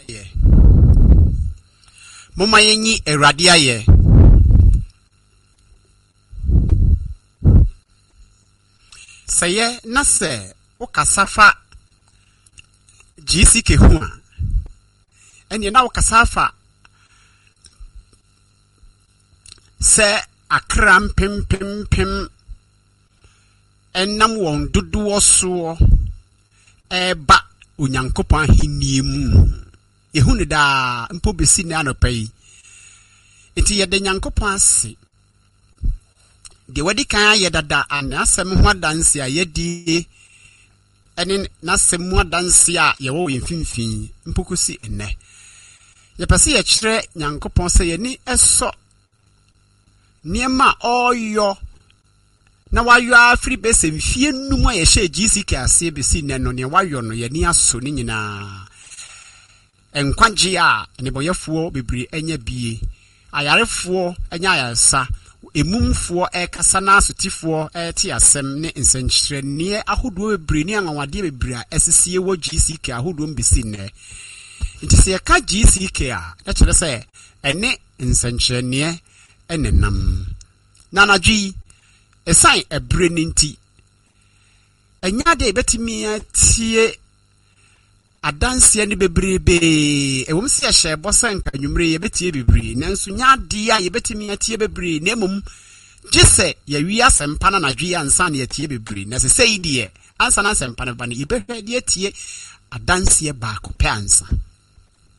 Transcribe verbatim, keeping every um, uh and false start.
ye moma yenyi Awurade aye saye na se wo kasafa G C K hu a ene na wo kasafa se akram pim pim pim enam won dodo so eba onyankopon ahenni mu ehu ne da mpo besi ne anopai enti ye de nyankopon ase de wadi kan ye dada anasem ho adanse a yedi ene nasem ho adanse a ye wo mfimfin mpokusi enne ye pese ye kire nyankopon se ye ni eso niema oyo na wayo afri bese mfie num a ye hye G C K ase besi ne no ne wayo no ye ni aso ni nyina enkwagye a ne boyefuo bebiri enya bie ayarefuo enya ayasa emumfuo ekasa na asotifo eti asem ne nsenkyerenie ahodo bebiri ne anwade bebiri a esisiye wo G C K ahodo mbisi ne nti se ka G C K a e kire se ene nsenkyerenie enenam na nadwi esan ebre ninti enya de betimi atie adanse ne bebrebe ewom se hye bosan kanwumre ye betie bebre nanso nya de a ye betimi atie bebre na emum gise ye wi asempa na nadwi ansa na atie bebre na se sei de ansa na asempa na ba ne ye behwe de atie adanse ba ko pe ansa